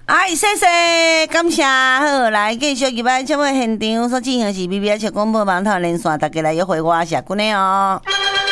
谢谢，感谢。好，来继续入来节目现场所进行是 BBH 广播网头连线，大家来约会我谢君的哦。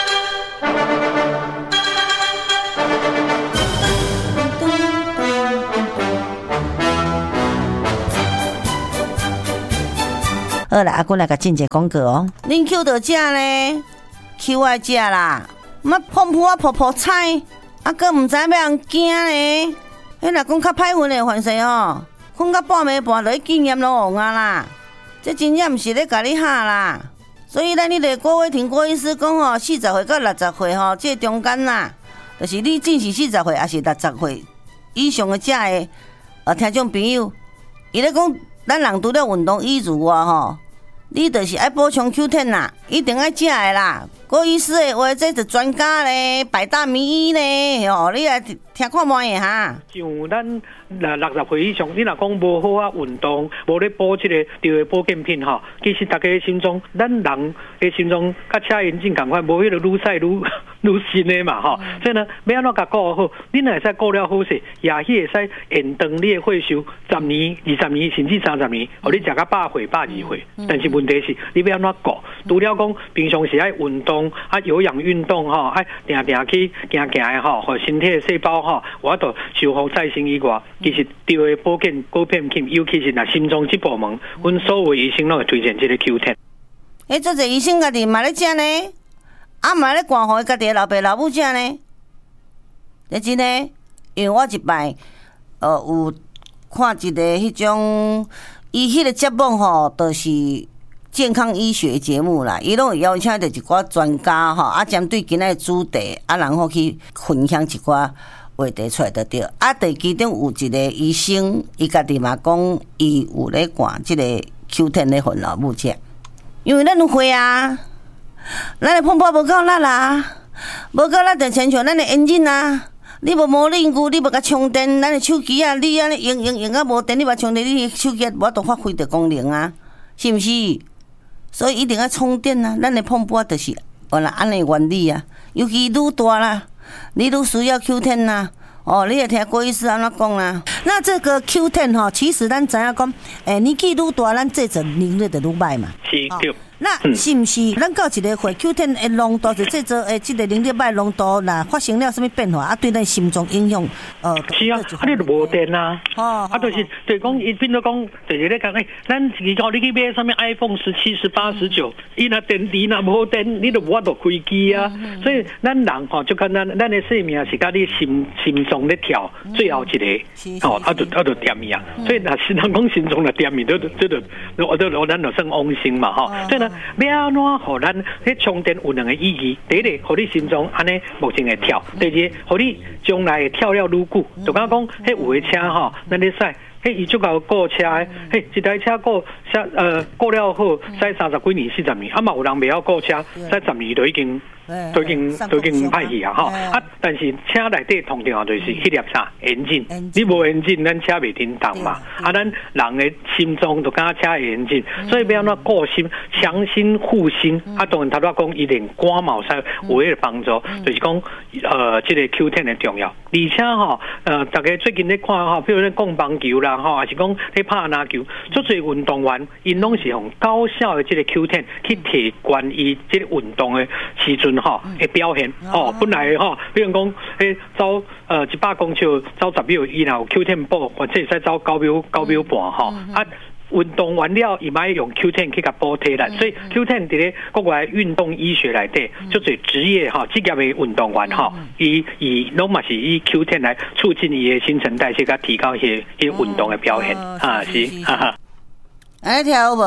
好啦，阿君来甲进一个广告哦。恁 Q 到食呢 ？Q 爱食啦，乜碰扑啊扑扑菜，啊，搁唔知要人惊呢？迄若讲较歹运的凡事吼，困到半暝半，就去经验拢用啊啦。这真正毋是咧甲你吓啦。所以咱迄个郭伟霆郭医师讲吼，40岁到60岁吼，这中间啦，就是你正是40岁还是60岁以上的这的听众朋友，伊咧讲。咱人除了运动以外吼，你就是爱补充 Q10 啦，一定爱食的啦。郭医师的话，这是专家咧，百大名医咧，吼，你来听看卖的哈。 像咱60岁以上，你若讲无好啊运动，无咧补这个对的保健品吼，其实大家的心脏，咱人的心脏甲车眼镜同款，无迄个愈驶愈新的嘛吼。所以呢，要安怎甲顾好？你若会使顾了好势，也许会使延长你的岁数10年、20年，甚至30年，互你食到100岁、120岁。但是问题是，你要安怎顾？除了讲平常时爱运动啊，有氧运动吼，爱定去行的吼，互身体的细胞吼，我都修复再生以外，其实对的保健品，尤其是若心脏这部门，阮所有医生拢会推荐这个 Q10。 做者医生家己嘛咧食呢，啊嘛咧灌互家己老爸老母食呢。真呢，因为我一摆有看一个迄种伊迄个节目吼，就是健康医学节目啦，伊拢会邀请着一寡专家吼，啊针对今仔的主题，啊然后去分享一寡话题出来就对。啊，第其中有一个医生，伊家己嘛讲，伊有咧灌即个 Q10 咧混老母食，因为咱有血啊，咱的碰波无够力啦，无够力就亲像咱的烟瘾啊。你无无力牛，你无甲充电，咱的手机啊，你安尼用啊无电，你无充电，你手机无都发挥着功能啊，是毋是？所以一定要充电啊！咱的碰波就是原来安尼原理啊，尤其愈大啦，你愈需要 Q10 啦。哦，你也听郭医师安怎讲啦？那这个 Q10 吼，其实咱知影讲，年纪愈大，咱这阵能力就愈歹嘛。 是对。 那是毋是咱到一个岁 Q10 的浓度，就这这个能力歹浓度啦，发生了什么变化啊？对咱心脏影响是啊，你就无电啊，就是讲，伊变做讲，就是咧讲，咱是讲你去买什么 iPhone 17、18、19，伊若电池若无电，你就无法度开机啊。所以咱人吼，就看咱的生命是甲你心脏咧跳最后一个，啊就点伊啊。所以若是人讲心脏若点伊，我咱就算往生嘛吼。所以呢，要安怎互咱迄充电有两个意义？第一个，互你心脏安尼目前会跳；第二，互你将来会跳了愈久。就讲迄有的车吼，咱咧驶。伊足够过车的，一台车过了好，驶30几年、40年，啊嘛有人袂晓过车，驶10年都已经歹去啊吼！啊，但是车内底通常就是迄粒啥引擎，你无引擎，咱车袂叮当嘛。啊，咱人的心脏就敢车的引擎，所以要安怎顾心、强心护心。啊，当然头拄讲，伊连肝毛使有迄个帮助，就是讲这个 Q10 的重要。而且吼，大家最近咧看吼，比如咧讲棒球啦。还是讲咧拍篮球，足侪运动员，因拢是用高效的这个 Q10 去提悬伊这个运动的时阵的表现。本来比如讲走100公尺走10秒，伊若有 Q10 补，或者会使走9秒半运动完了，伊买用 Q10 去甲补体力，所以 Q10 伫咧国外运动医学内底，就做职业职业的运动员伊拢嘛是以 Q10 来促进伊的新陈代谢，甲提高伊运动的表现是哈哈。 安尼听有无？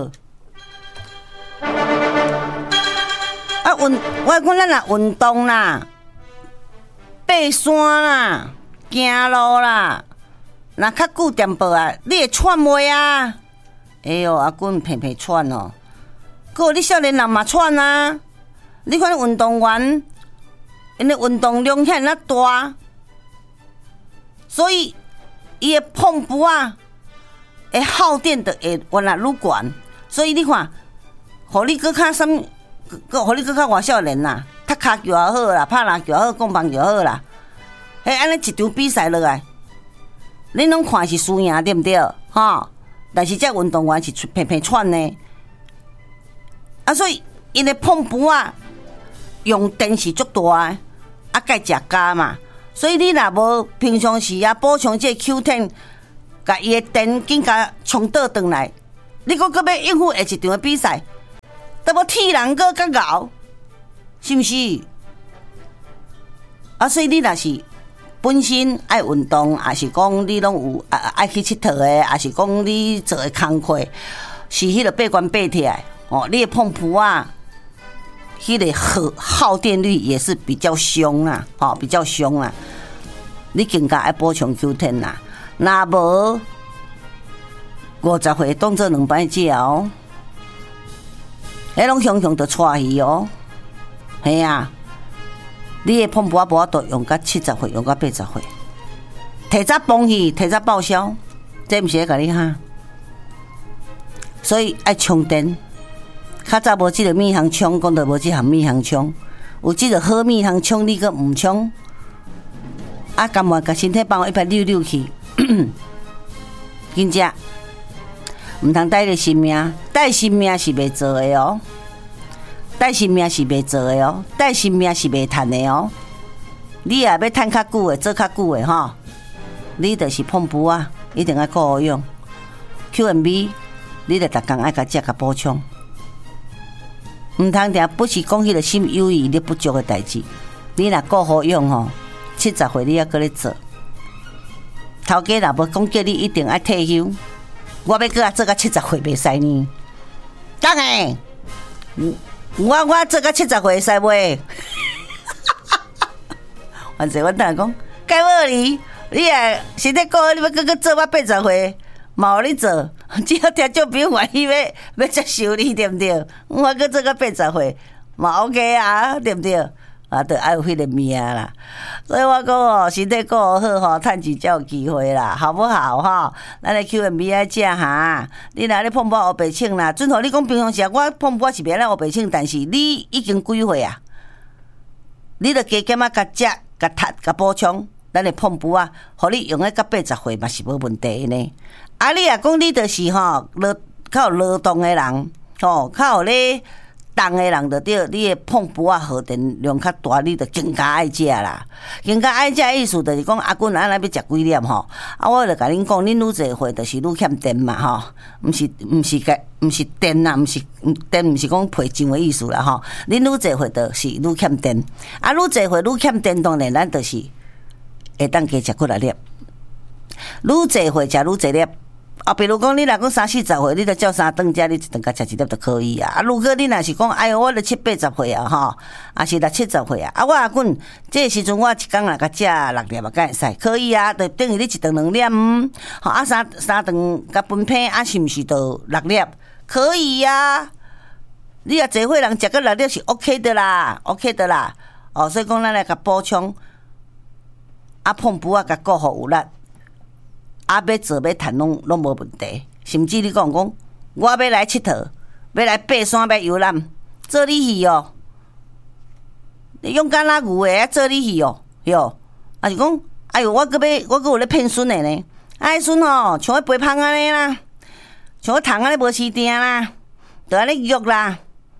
我讲咱若运动啦，爬山啦，行路啦。若较久点报啊，你会喘袂啊？哎哟，阿君偏偏喘哦。还有你少年人嘛喘啊？你看运动员，因的运动量遐尔大，所以伊的碰波啊，会耗电的会原来愈悬。所以你看，互你搁较什，互你搁较外少年啦，踢骹球也好啦，拍篮球也好，讲棒球也好啦，安尼一场比赛落来。 恁拢看是输赢对毋对？吼，但是这运动员是偏偏喘呢。啊，所以因的碰布啊，用电是足大的，啊，该食加嘛。所以你若无平常时啊补充这 Q10， 甲伊的电紧甲冲倒转来，你搁要应付下一场的比赛，都要替人搁较熬，是毋是？啊，所以你若是本身爱运动，还是讲你拢有爱去佚佗的，还是讲你做的工课是迄个八关八铁的哦，你的碰布啊，迄个耗电率也是比较凶啦，吼，比较凶啦。你更加爱补充 Q10 啦，若无50岁当做2摆食哦，迄拢雄雄就带去哦，系啊。你的碰布啊，无法度用到70岁，用到80岁，提早放弃，提早报销，这毋是咧甲你哈。所以爱充电，较早无即个蜜行充，讲到无即项蜜行充，有即个好蜜行充，你阁毋充，啊，甘愿甲身体帮我一摆溜溜去，真正毋通带个性命，带性命是袂做的哦。带性命是袂做的哦，带性命是袂趁的哦。你也要趁较久的，做较久的吼，你就是碰布啊，一定要顾好用。QMB， 你着逐工爱甲食甲补充，毋通定不是讲迄个心有余力不足的代志。你若顾好用吼，70岁你还搁咧做。头家若无讲叫你一定爱退休，我要搁做到70岁袂使呢？当然。我做到70岁会使袂？反正我当讲，该无你也身体顾好，你要搁做到80岁，嘛有你做，只要听众朋友愿意要接受你，对不对？我搁做到80岁，嘛 OK 啊，对不对？啊，就爱有迄个命啦。所以我讲哦，身体顾好吼，趁钱才有机会啦，好不好吼？咱的 QMB 爱食哈，你若咧碰布黑白请啦，准好你讲平常时我碰布是袂咧黑白请，但是你已经几岁啊？你着加减啊，甲食、甲读、甲补充，咱的碰布啊，互你用咧到80岁嘛是无问题呢。啊，你若讲你就是吼较有劳动的人，吼较有咧。动的人就对，你的碰布啊，耗电量较大，你就更加爱食啦。更加爱食意思就是讲，阿君安那要食几粒吼？啊，我就甲恁讲，恁愈侪岁就是愈欠电嘛吼，毋是电啦，毋是电，毋是讲配上的意思啦吼。恁愈侪岁就是愈欠电，啊，愈侪岁愈欠电，当然咱就是会当加食几来粒，愈侪岁食愈侪粒。啊，比如讲，你若讲30、40岁，你着照3顿食，你一顿甲食一粒就可以啊。啊，如果你若是讲，哎哟，我着70、80岁啊，吼，啊是70岁啊，啊，我阿滚，这个时阵我一工若甲食6粒啊，敢会使？可以啊，就等于你一顿2粒，好啊，三顿甲分配啊，是毋是着6粒？可以啊，你若侪岁人食个6粒是 OK 的啦 ，OK 的啦。哦，所以讲咱来甲补充，啊，碰布啊，甲顾好有力。啊，要做要趁拢无问题，甚至你讲，我要来佚佗，要来爬山，要游览，做你去哦。你勇敢拉牛的，做你去哦，哟。啊是讲，哎哟，我搁有咧骗孙的呢。啊，孙吼，像迄肥胖安尼啦，像迄虫安尼无饲定啦，就安尼喐啦。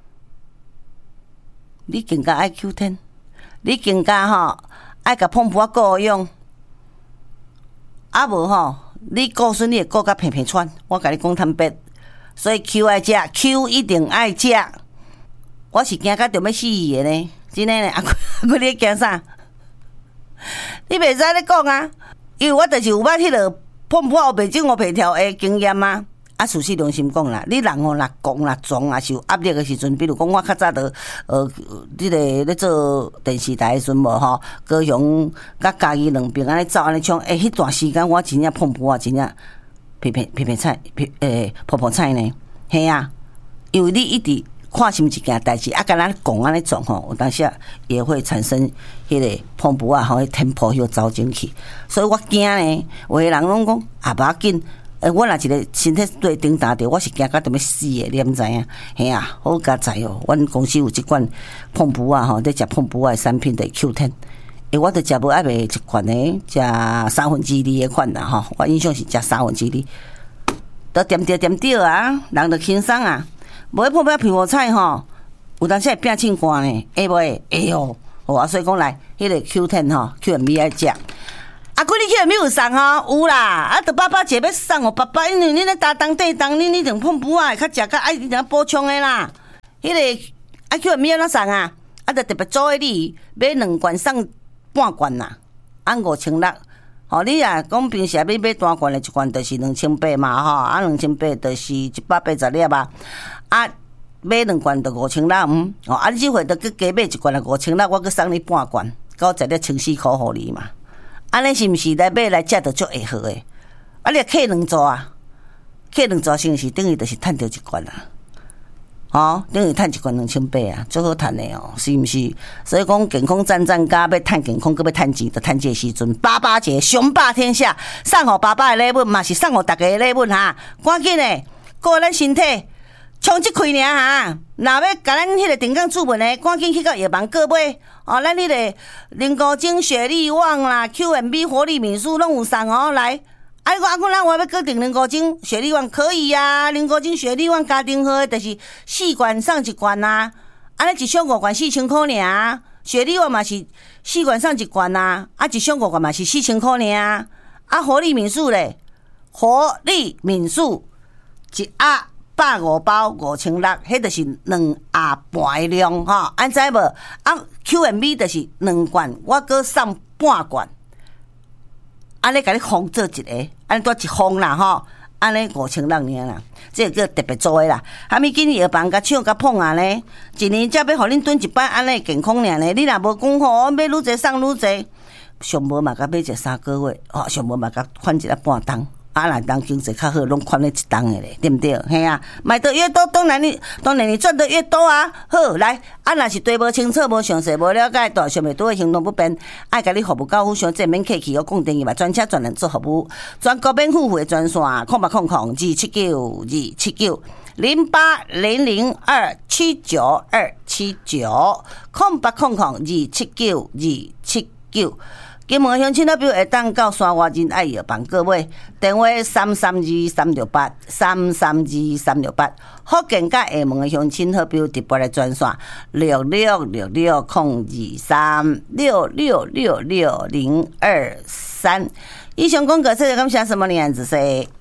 你更加爱 Q10， 你更加吼爱甲碰布啊顾好用。啊无吼，你顾孙你会顾甲偏偏喘，我甲你讲坦白，所以 Q 爱食 ，Q 一定爱食。我是惊甲着要死去的呢，真诶呢。啊，你咧惊啥？你袂使咧讲啊，因为我就是有捌迄落碰破黑白种黑白条的经验啊。啊，事实良心讲啦，你人吼若讲若壮啊，是有压力的时阵，比如讲我较早着即个咧做电视台的时阵无吼，高雄甲嘉义两边安尼走安尼冲，迄段时间我真正碰破啊，真正片菜破菜呢，嘿啊，因为你一直看什么一件代志，啊，甲咱讲安尼撞吼，有当时也会产生迄个碰破啊，吼，迄天破迄走进去，所以我惊呢，有个人拢讲啊，无要紧。我若一个身体对顶打着，我是惊到要死的，你毋知影？嘿啊，好佳哉哦！阮公司有即款碰布啊，吼，在食碰布啊的产品的 Q10， 我著食无爱卖一款的，食2/3的款啦吼。我印象是食2/3，都点着啊，人著轻松啊。无迄破壁皮无菜吼，有当时会变凊寒呢，会无会？会哦。啊，所以讲来，迄个 Q10 吼 ，QMB 爱食。啊，几日 QMB 有送吼？有啦。啊，著爸爸节要送哦，爸爸，因为恁咧搭档地档，恁一定碰不啊，较食较爱一定补充的啦。迄个啊 QMB 安怎送啊？啊，著特别做诶你买2罐送半罐啦，啊5,600。吼，你啊讲平时要买单罐的一罐，就是2800嘛吼，啊2800就是180粒啊。啊，买2罐就5,600，哦，啊你这回著佮加买一罐啊5,600，我佮送你半罐，到食了14块互你嘛。安尼是毋是来买来食著足会好诶？啊，你客2组啊，客2组是毋是等于就是趁着一罐啊？哦，等于趁一罐2800啊，最好趁的哦，是毋是？所以讲健康赞加要趁健康，佮要趁钱，就趁这个时阵。爸节雄霸天下，送互爸爸的礼物嘛是送互大家的礼物哈，赶紧的，顾咱身体，冲即开尔哈。若要甲咱迄个电工注文的，赶紧去到药房购买。哦，咱迄个灵菇精、雪力旺啦、QMB 活力敏素拢有送哦，来。啊！我要搁订灵菇精、雪力旺可以啊，灵菇精、雪力旺家庭号就是4罐送1罐啊，安尼一箱5罐4000块尔，雪力旺嘛是4罐送1罐啊，啊一箱5罐嘛是4000块尔，啊活力敏素咧，活力敏素1盒150包5,600，迄就是2盒半的量吼，安知无？啊 QMB 就是2罐，我搁送半罐。安尼甲你封做一个，安尼多一封啦吼，安尼5,600尔啦，这个叫特别做诶啦。哈物紧药房甲抢甲碰啊呢，一年才要互恁蹲一摆，安尼健康尔呢。你若无讲吼，买愈侪送愈侪，上无嘛甲买一3个月，哦，上无嘛甲款一半冬。啊，若当经济较好，拢款咧一冬的咧，对不对？嘿啊，买得越多，当然你赚得越多啊。好，来，啊，若是对无清楚、无详细、无了解，大小未拄的行动不便，爱甲你服务到府上正面客气，有讲电话专车专人做服务，全国免付费的专线0800-279-279，0800-279-279。金门乡亲那边会当到山外人爱药房各位，电话332-368，332-368。福建甲厦门的乡亲好朋友特别的专线6666-023，6666-023。以上广告，谢谢感谢什么？你安子说。